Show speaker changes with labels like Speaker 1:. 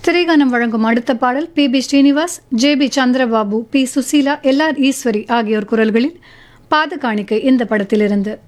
Speaker 1: திரைகானம் வழங்கும் அடுத்த பாடல் B Srinivas, J Chandrababu, B Susheela, LR Eswari ஆகியோர் குரல்களில் பாத காணிக்கை இந்த படத்திலிருந்து.